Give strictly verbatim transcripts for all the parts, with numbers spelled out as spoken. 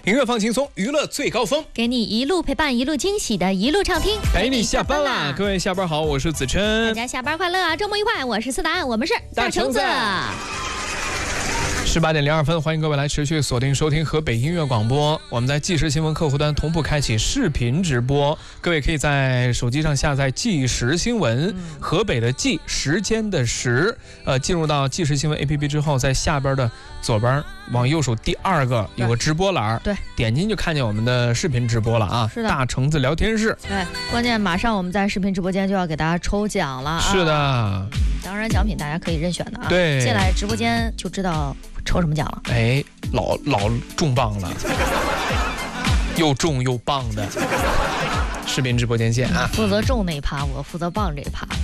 音乐放轻松，娱乐最高峰， 给你一路陪伴，一路惊喜的一路畅听， 陪你下班啦！各位下班好，我是子琛， 大家下班快乐啊，周末愉快！我是思达，我们是大橙子。十八点零二分，欢迎各位来持续锁定收听河北音乐广播。我们在即时新闻客户端同步开启视频直播，各位可以在手机上下载即时新闻，嗯、河北的即，时间的时，呃，进入到即时新闻 A P P 之后，在下边的左边往右手第二个有个直播栏， 对， 点进就看见我们的视频直播了啊。 是的， 大橙子聊天室。 对，关键马上我们在视频直播间就要给大家抽奖了啊。 是的， 当然奖品大家可以任选的啊。 对，进来直播间就知道抽什么奖了。 哎，老老重磅了，又重又棒的。视频直播间见啊！ 负责重那一趴，我负责棒这一趴。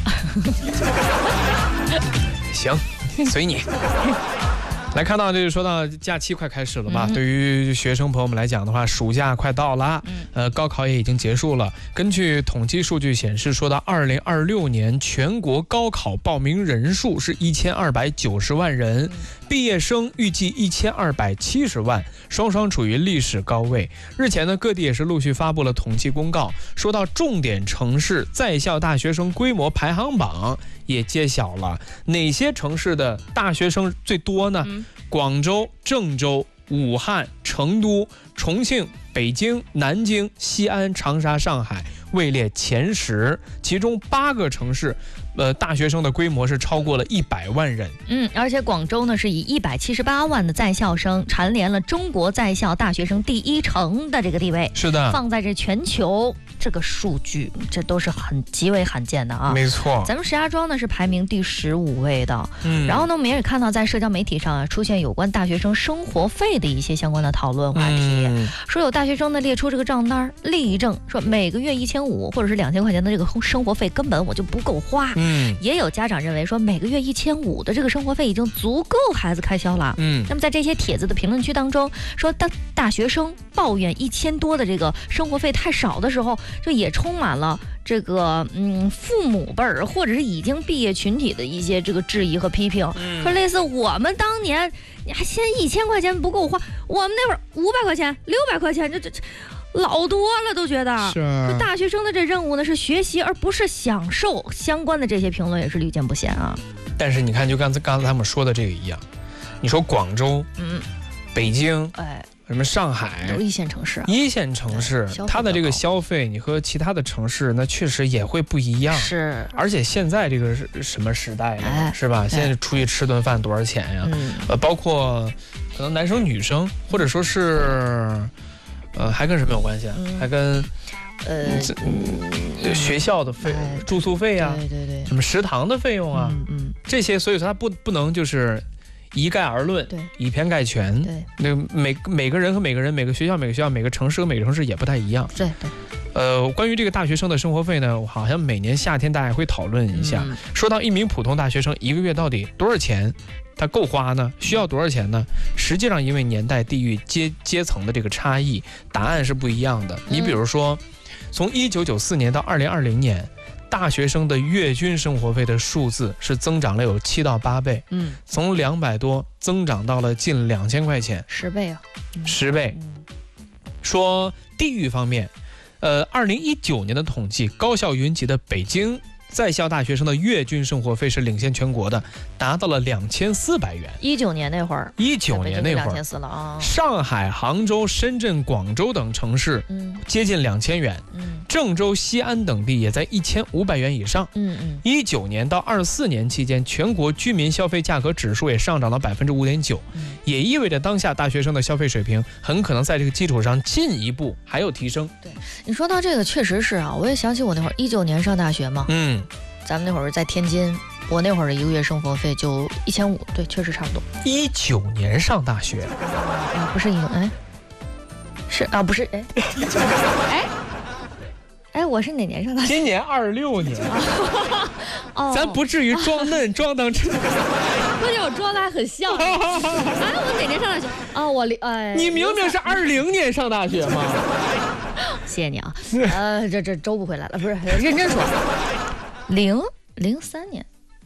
行，随你。来看到这个说到假期快开始了吧、嗯、对于学生朋友们来讲的话，暑假快到了、嗯、呃，高考也已经结束了。根据统计数据显示，说到二零二六年全国高考报名人数是一千二百九十万人、嗯、毕业生预计一千二百七十万，双双处于历史高位。日前呢，各地也是陆续发布了统计公告，说到重点城市在校大学生规模排行榜也揭晓了，哪些城市的大学生最多呢？嗯、广州、郑州、武汉、成都、重庆、北京、南京、西安、长沙、上海位列前十，其中八个城市呃，大学生的规模是超过了一百万人。 嗯，而且广州呢是以一百七十八万的在校生蝉联了中国在校大学生第一城的这个地位。 是的， 放在这全球这个数据，这都是很极为罕见的啊。 没错， 咱们石家庄呢是排名第十五位的。 嗯， 然后呢，我们也看到在社交媒体上啊出现有关大学生生活费的一些相关的讨论话题，嗯、说有大学生呢列出这个账单例证，说每个月一千五或者是两千块钱的这个生活费根本我就不够花。 嗯， 也有家长认为说每个月一千五的这个生活费已经足够孩子开销了。 嗯， 那么在这些帖子的评论区当中，说当大学生抱怨一千多的这个生活费太少的时候，就也充满了这个嗯父母辈儿或者是已经毕业群体的一些这个质疑和批评。嗯，说类似我们当年你还嫌一千块钱不够花，我们那会儿五百块钱、六百块钱，这这这。老多了都觉得是大学生的这任务呢是学习而不是享受，相关的这些评论也是屡见不鲜啊。 但是你看，就刚才刚才他们说的这个一样，你说广州、嗯、北京， 哎， 什么上海， 都一线城市、啊， 一线城市，它的这个消费，你和其他的城市那确实也会不一样。 是， 而且现在这个是什么时代了，哎、是吧？现在出去吃顿饭多少钱呀？嗯、呃，包括可能男生女生，或者说是。呃，还跟什么有关系啊？嗯、还跟，呃、嗯，学校的费、哎、住宿费啊， 对对对， 什么食堂的费用啊， 嗯嗯， 这些，所以说它不不能就是一概而论， 对， 以偏概全， 对， 那每每个人和每个人，每个学校每个学校，每个城市和每个城市也不太一样， 对对。 呃，关于这个大学生的生活费呢，好像每年夏天大家会讨论一下。嗯、说到一名普通大学生一个月到底多少钱，他够花呢？需要多少钱呢？实际上，因为年代、地域、阶阶层的这个差异，答案是不一样的。你比如说，从一九九四年到二零二零年，大学生的月均生活费的数字是增长了有七到八倍，嗯，从两百多增长到了近两千块钱， 十倍啊， 嗯、十倍。嗯、说地域方面。呃，二零一九年的统计，高校云集的北京在校大学生的月均生活费是领先全国的，达到了两千四百元。 一九年那会儿， 一九年那会儿， 两千四了啊。 上海、杭州、深圳、广州等城市，嗯，接近两千元。嗯，郑州、西安等地也在一千五百元以上。 嗯嗯。 一九年到二四年期间，全国居民消费价格指数也上涨了百分之五点九，也意味着当下大学生的消费水平很可能在这个基础上进一步还有提升。 对，你说到这个，确实是啊，我也想起我那会儿一九年上大学嘛， 嗯。 咱们那会儿在天津，我那会儿的一个月生活费就一千五，对，确实差不多。 一九年上大学， 啊，不是一九，哎，是啊，不是，哎，哎，哎，我是哪年上大学？ 今年二六年，哦，咱不至于装嫩装当真。 关键我装的还很像。哎，我哪年上大学？啊，我哎， 你明明是二零年上大学嘛。 谢谢你啊，呃，这这周不回来了，不是，认真说，零零三年，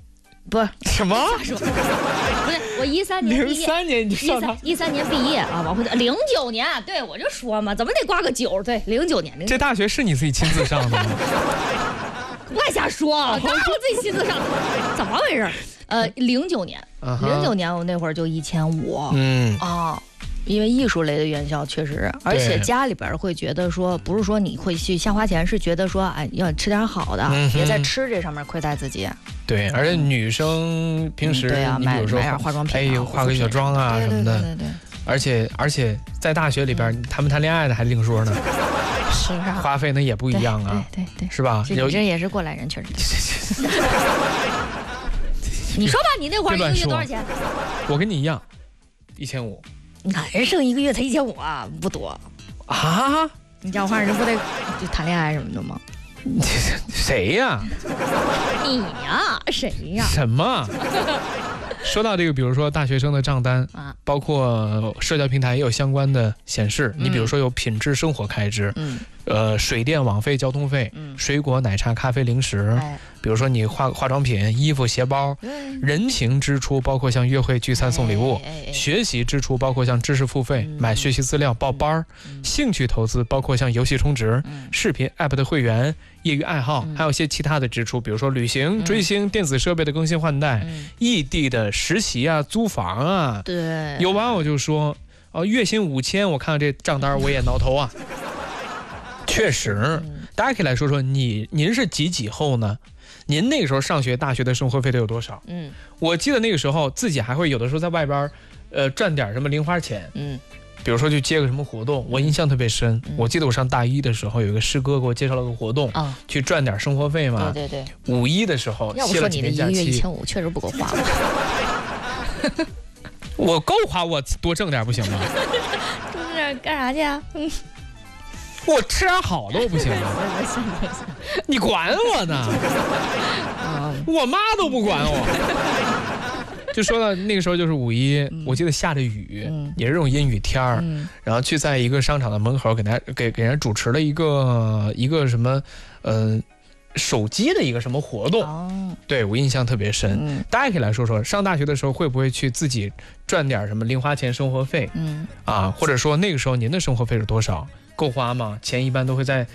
不是什么？ 瞎说，不是我一三年毕业， 零三年你就一上他， 三一三年毕业啊，往回零九年，对我就说嘛，怎么得挂个九？对，零九年， 这大学是你自己亲自上的吗？ 别瞎说，当然我自己亲自上，怎么回事？呃，零九年，零九年我那会儿就一千五， 嗯啊。因为艺术类的院校确实，而且家里边会觉得说，不是说你会去瞎花钱，是觉得说，哎，要吃点好的， 嗯、 别在吃这上面亏待自己。 对，而且女生平时， 嗯、对啊， 你比如说买点化妆品、啊， 哎，化个小妆啊什么的， 对对对对。 而且而且在大学里边，嗯、他们谈恋爱的还另说呢， 是啊， 花费那也不一样啊， 对对 对, 对， 是吧？ 你这也是过来人，确实。你说吧，你那会儿一个月多少钱？ 我跟你一样，一千五。 男生一个月才一千五啊，不多啊！ 你这样话，人不得就谈恋爱什么的吗？ 谁呀？ 你呀？谁呀？ 什么？说到这个，比如说大学生的账单啊， 包括社交平台也有相关的显示。嗯、你比如说有品质生活开支，嗯，呃，水电网费、交通费，嗯，水果、奶茶、咖啡、零食，哎、比如说你化化妆品、衣服、鞋包，嗯、人情支出包括像约会、聚餐、送礼物，哎哎哎、学习支出包括像知识付费、嗯、买学习资料、报班，嗯、兴趣投资包括像游戏充值、嗯、视频 app 的会员。业余爱好，还有一些其他的支出，比如说旅行、追星、电子设备的更新换代、异地的实习啊、租房啊。 对， 有网友就说，哦，月薪五千，我看到这账单我也挠头啊。确实，大家可以来说说你，您是几几后呢？您那个时候上学大学的生活费得有多少？嗯，我记得那个时候自己还会有的时候在外边，呃，赚点什么零花钱。嗯。比如说去接个什么活动，我印象特别深。嗯、我记得我上大一的时候，有一个师哥给我介绍了个活动，哦、去赚点生活费嘛。 对对对。 五一的时候， 要不说你的一个月一千五确实不够花了。 我够花，我多挣点不行吗？ 挣点干啥去啊？嗯， 我吃点好的我不行吗？你管我呢？嗯、我妈都不管我。就说到那个时候就是五一，嗯、我记得下着雨，嗯、也是这种阴雨天儿，嗯、然后去在一个商场的门口给大家给给人主持了一个一个什么，呃，手机的一个什么活动，哦、对我印象特别深。嗯、大家可以来说说，上大学的时候会不会去自己赚点什么零花钱、生活费？嗯，啊，或者说那个时候您的生活费是多少？够花吗？钱一般都会在